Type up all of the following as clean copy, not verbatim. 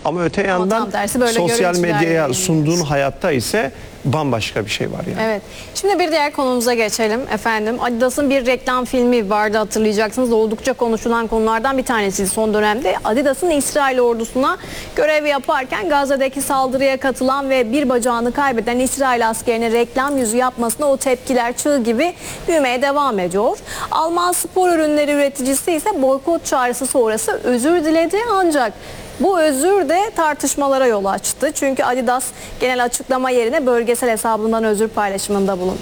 Ama öte yandan sosyal medyaya sunduğun hayatta ise bambaşka bir şey var yani. Evet. Şimdi bir diğer konumuza geçelim efendim. Adidas'ın bir reklam filmi vardı, hatırlayacaksınız. Oldukça konuşulan konulardan bir tanesi son dönemde. Adidas'ın İsrail ordusuna görev yaparken Gazze'deki saldırıya katılan ve bir bacağını kaybeden İsrail askerine reklam yüzü yapmasına o tepkiler çığ gibi büyümeye devam ediyor. Alman spor ürünleri üreticisi ise boykot çağrısı sonrası özür diledi, ancak bu özür de tartışmalara yol açtı. Çünkü Adidas genel açıklama yerine bölgesel hesabından özür paylaşımında bulundu.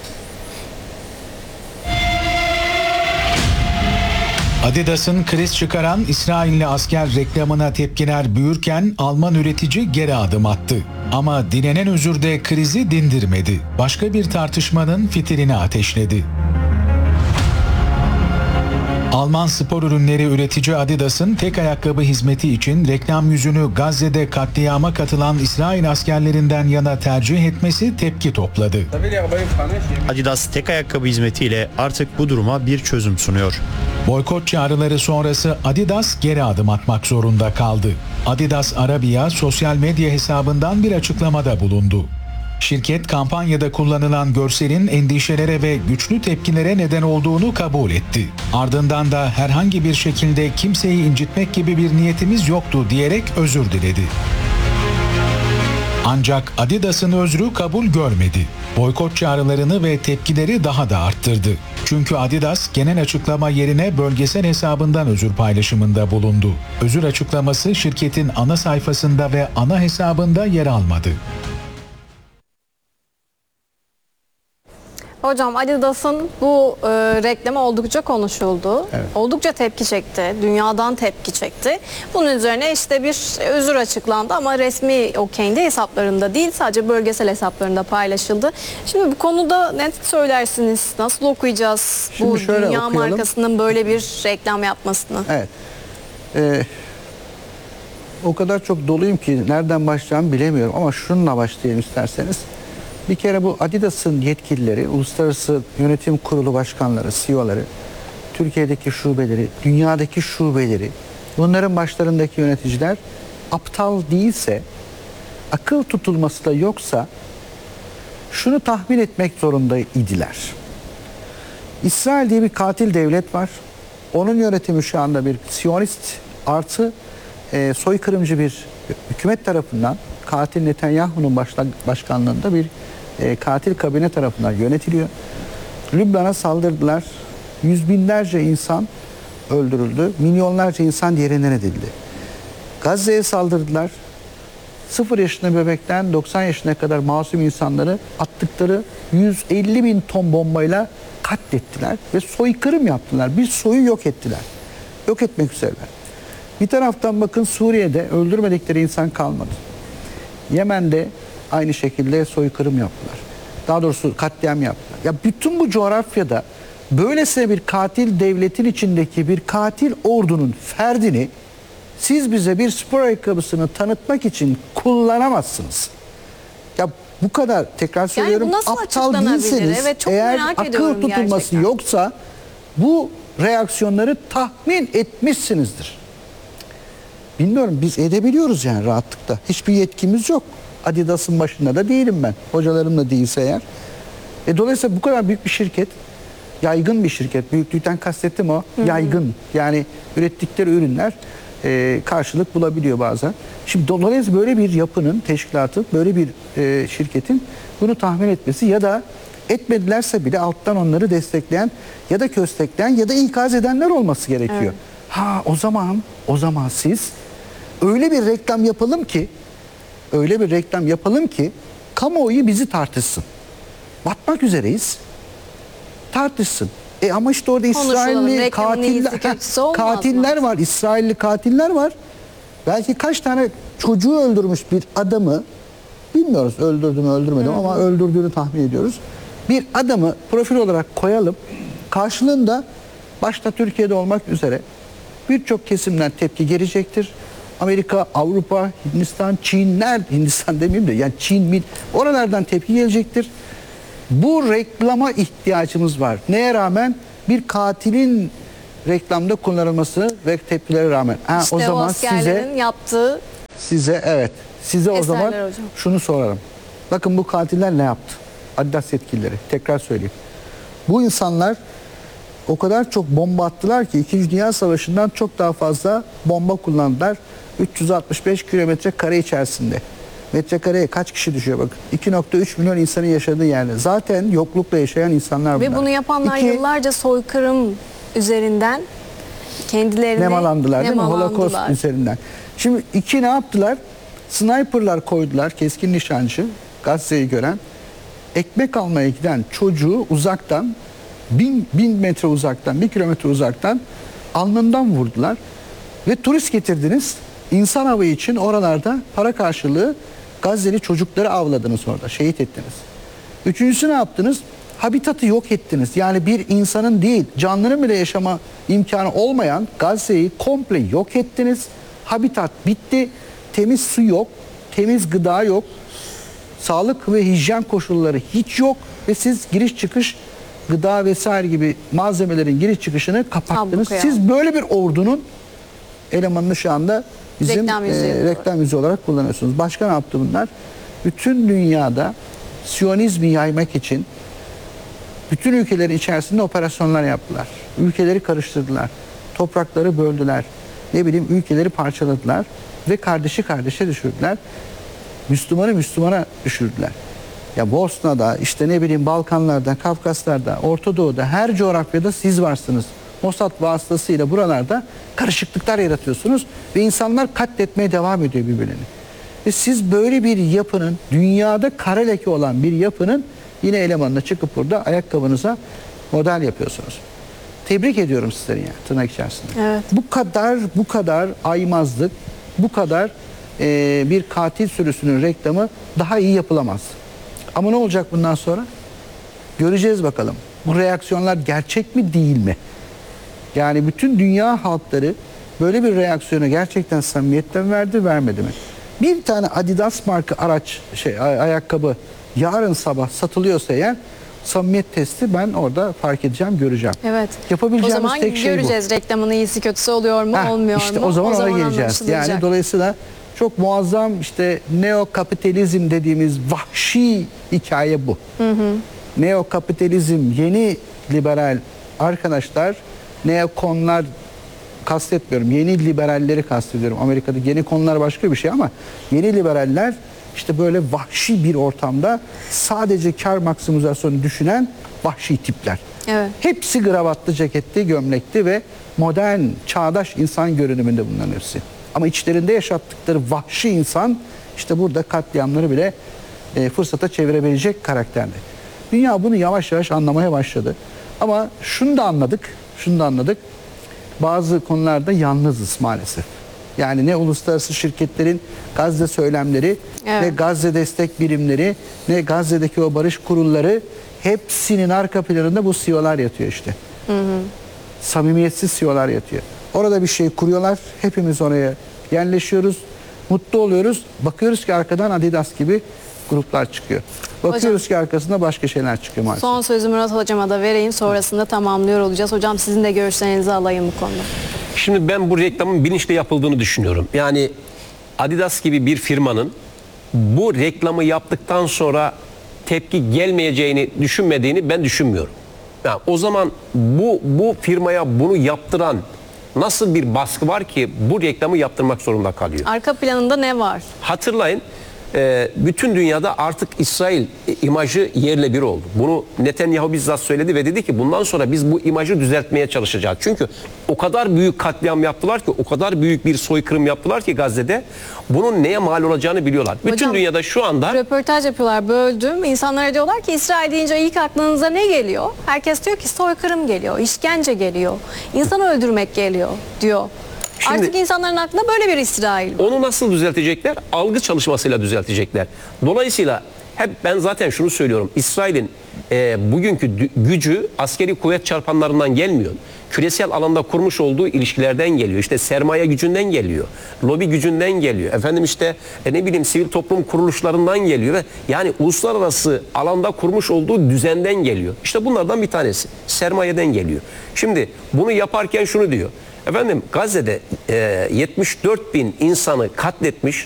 Adidas'ın kriz çıkaran İsrailli asker reklamına tepkiler büyürken Alman üretici geri adım attı. Ama dilenen özür de krizi dindirmedi. Başka bir tartışmanın fitilini ateşledi. Alman spor ürünleri üretici Adidas'ın tek ayakkabı hizmeti için reklam yüzünü Gazze'de katliama katılan İsrail askerlerinden yana tercih etmesi tepki topladı. Adidas tek ayakkabı hizmetiyle artık bu duruma bir çözüm sunuyor. Boykot çağrıları sonrası Adidas geri adım atmak zorunda kaldı. Adidas Arabia sosyal medya hesabından bir açıklamada bulundu. Şirket kampanyada kullanılan görselin endişelere ve güçlü tepkilere neden olduğunu kabul etti. Ardından da herhangi bir şekilde kimseyi incitmek gibi bir niyetimiz yoktu diyerek özür diledi. Ancak Adidas'ın özrü kabul görmedi. Boykot çağrılarını ve tepkileri daha da arttırdı. Çünkü Adidas genel açıklama yerine bölgesel hesabından özür paylaşımında bulundu. Özür açıklaması şirketin ana sayfasında ve ana hesabında yer almadı. Hocam, Adidas'ın bu reklamı oldukça konuşuldu. Evet. Oldukça tepki çekti. Dünyadan tepki çekti. Bunun üzerine işte bir özür açıklandı ama resmi o kendi hesaplarında değil, sadece bölgesel hesaplarında paylaşıldı. Şimdi bu konuda ne söylersiniz? Nasıl okuyacağız Şimdi bu şöyle dünya okuyalım. markasının böyle bir reklam yapmasını? Evet. O kadar çok doluyum ki nereden başlayacağımı bilemiyorum ama şununla başlayayım isterseniz. Bir kere bu Adidas'ın yetkilileri, uluslararası yönetim kurulu başkanları, CEO'ları, Türkiye'deki şubeleri, dünyadaki şubeleri, bunların başlarındaki yöneticiler aptal değilse, akıl tutulması da yoksa şunu tahmin etmek zorunda idiler. İsrail diye bir katil devlet var. Onun yönetimi şu anda bir Siyonist artı soykırımcı bir hükümet tarafından, katil Netanyahu'nun başkanlığında bir katil kabine tarafından yönetiliyor. Lübnan'a saldırdılar. Yüz binlerce insan öldürüldü. Milyonlarca insan yerinden edildi. Gazze'ye saldırdılar. 0 yaşında bebekten 90 yaşına kadar masum insanları attıkları 150 bin ton bombayla katlettiler ve soykırım yaptılar. Bir soyu yok ettiler. Yok etmek üzereler. Bir taraftan bakın, Suriye'de öldürmedikleri insan kalmadı. Yemen'de aynı şekilde soykırım yaptılar. Daha doğrusu katliam yaptılar. Ya bütün bu coğrafyada böylesine bir katil devletin içindeki bir katil ordunun ferdini siz bize bir spor ayakkabısını tanıtmak için kullanamazsınız. Ya bu kadar, tekrar söylüyorum, bu nasıl aptal açıklanabilir? değilseniz, Evet, çok eğer merak akıl ediyorum tutulması gerçekten. yoksa bu reaksiyonları tahmin etmişsinizdir. Bilmiyorum, biz edebiliyoruz yani rahatlıkla. Hiçbir yetkimiz yok. Adidas'ın başında da değilim ben. Hocalarım da değilse eğer. Dolayısıyla bu kadar büyük bir şirket, yaygın bir şirket. Büyüklükten kastettim o. Yaygın. Yani ürettikleri ürünler karşılık bulabiliyor bazen. Şimdi dolayısıyla böyle bir yapının, teşkilatın, böyle bir şirketin bunu tahmin etmesi ya da etmedilerse bile alttan onları destekleyen ya da köstekleyen ya da ikaz edenler olması gerekiyor. Evet. Ha, o zaman siz öyle bir reklam yapalım ki kamuoyu bizi tartışsın. Batmak üzereyiz. Tartışsın. Ama işte orada İsrailli katiller var. İsrailli katiller var. Belki kaç tane çocuğu öldürmüş bir adamı, bilmiyoruz öldürdü mü öldürmedi ama öldürdüğünü tahmin ediyoruz. Bir adamı profil olarak koyalım. Karşılığında başta Türkiye'de olmak üzere birçok kesimden tepki gelecektir. Amerika, Avrupa, Hindistan, Hindistan demeyeyim de yani Çin, oralardan tepki gelecektir. Bu reklama ihtiyacımız var. Neye rağmen? Bir katilin reklamda kullanılması ve tepkilere rağmen. İşte o zaman askerlerin yaptığı Size o zaman Eserler hocam. şunu sorarım. Bakın bu katiller ne yaptı? Adidas yetkilileri. Tekrar söyleyeyim. Bu insanlar o kadar çok bomba attılar ki 2. Dünya Savaşı'ndan çok daha fazla bomba kullandılar. 365 kilometre kare içerisinde. Metrekareye kaç kişi düşüyor bakın. 2,3 milyon insanın yaşadığı yerde. Zaten yoklukla yaşayan insanlar bunlar. Ve bunu yapanlar yıllarca soykırım üzerinden kendilerini nemalandılar değil mi? nemalandılar. Holocaust üzerinden. Şimdi ne yaptılar? Sniperlar koydular, keskin nişancı, Gazze'yi gören. Ekmek almaya giden çocuğu uzaktan, 1000 metre uzaktan, 1 kilometre uzaktan alnından vurdular. Ve turist getirdiniz. İnsan avı için oralarda para karşılığı Gazze'li çocukları avladınız orada, şehit ettiniz. Üçüncüsü ne yaptınız? Habitatı yok ettiniz. Yani bir insanın değil, canlının bile yaşama imkanı olmayan Gazze'yi komple yok ettiniz. Habitat bitti. Temiz su yok, temiz gıda yok. Sağlık ve hijyen koşulları hiç yok ve siz giriş çıkış gıda vesaire gibi malzemelerin giriş çıkışını kapattınız. Tabii, Siz böyle bir ordunun elemanını şu anda bizim reklam yüzü olarak kullanıyorsunuz. Başka ne yaptı bunlar? Bütün dünyada Siyonizmi yaymak için bütün ülkelerin içerisinde operasyonlar yaptılar. Ülkeleri karıştırdılar. Toprakları böldüler. Ülkeleri parçaladılar ve kardeşi kardeşe düşürdüler. Müslümanı Müslümana düşürdüler. Ya Bosna'da, Balkanlar'da, Kafkaslar'da, Orta Doğu'da her coğrafyada siz varsınız. Mossad vasıtasıyla buralarda karışıklıklar yaratıyorsunuz ve insanlar katletmeye devam ediyor birbirlerini. Ve siz böyle bir yapının, dünyada kara leke olan bir yapının yine elemanına çıkıp burada ayakkabınıza model yapıyorsunuz. Tebrik ediyorum sizleri yani tırnak içerisinde. Evet. Bu kadar aymazlık, bu kadar bir katil sürüsünün reklamı daha iyi yapılamaz. Ama ne olacak bundan sonra? Göreceğiz bakalım. Bu reaksiyonlar gerçek mi değil mi? Yani bütün dünya halkları böyle bir reaksiyonu gerçekten samimiyetten vermedi mi? Bir tane Adidas marka ayakkabı yarın sabah satılıyorsa eğer samimiyet testi ben orada fark edeceğim, göreceğim. Evet. Yapabileceğimiz o zaman tek şey bu. göreceğiz reklamın iyisi kötüsü oluyor mu, olmuyor işte mu? o zaman ona geleceğiz. anlaşılacak. Yani dolayısıyla çok muazzam neokapitalizm dediğimiz vahşi hikaye bu. Neokapitalizm, yeni liberal arkadaşlar, neokonlar kastetmiyorum. Yeni liberalleri kastediyorum. Amerika'da yeni konular başka bir şey ama yeni liberaller böyle vahşi bir ortamda sadece kar maksimizasyonu düşünen vahşi tipler. Evet. Hepsi gravatlı, ceketli, gömlekli ve modern, çağdaş insan görünümünde bunların hepsi. Ama içlerinde yaşattıkları vahşi insan burada katliamları bile fırsata çevirebilecek karakterde. Dünya bunu yavaş yavaş anlamaya başladı. Ama şunu da anladık. Bazı konularda yalnızız maalesef. Yani ne uluslararası şirketlerin Gazze söylemleri, ne Gazze destek birimleri, ne Gazze'deki o barış kurulları, hepsinin arka planında bu CEO'lar yatıyor işte. Samimiyetsiz CEO'lar yatıyor. Orada bir şey kuruyorlar. Hepimiz oraya yerleşiyoruz. Mutlu oluyoruz. Bakıyoruz ki arkadan Adidas gibi gruplar çıkıyor. Bakıyoruz ki arkasında başka şeyler çıkıyor maalesef. Son sözü Murat Hocam'a da vereyim. Sonrasında tamamlıyor olacağız. Hocam sizin de görüşlerinizi alayım bu konuda. Şimdi ben bu reklamın bilinçli yapıldığını düşünüyorum. Yani Adidas gibi bir firmanın bu reklamı yaptıktan sonra tepki gelmeyeceğini düşünmediğini ben düşünmüyorum. Yani o zaman bu firmaya bunu yaptıran nasıl bir baskı var ki bu reklamı yaptırmak zorunda kalıyor? Arka planında ne var? Hatırlayın, bütün dünyada artık İsrail imajı yerle bir oldu. Bunu Netanyahu bizzat söyledi ve dedi ki bundan sonra biz bu imajı düzeltmeye çalışacağız. Çünkü o kadar büyük katliam yaptılar ki, o kadar büyük bir soykırım yaptılar ki Gazze'de, bunun neye mal olacağını biliyorlar. Bütün Hocam, dünyada şu anda röportaj yapıyorlar, böldüm. İnsanlara diyorlar ki İsrail deyince ilk aklınıza ne geliyor? Herkes diyor ki soykırım geliyor, işkence geliyor, insan öldürmek geliyor diyor. Şimdi, artık insanların aklında böyle bir İsrail var. Onu nasıl düzeltecekler? Algı çalışmasıyla düzeltecekler. Dolayısıyla hep ben zaten şunu söylüyorum. İsrail'in bugünkü gücü askeri kuvvet çarpanlarından gelmiyor. Küresel alanda kurmuş olduğu ilişkilerden geliyor. İşte sermaye gücünden geliyor. Lobi gücünden geliyor. Sivil toplum kuruluşlarından geliyor ve yani uluslararası alanda kurmuş olduğu düzenden geliyor. İşte bunlardan bir tanesi. Sermayeden geliyor. Şimdi bunu yaparken şunu diyor. Gazze'de 74 bin insanı katletmiş,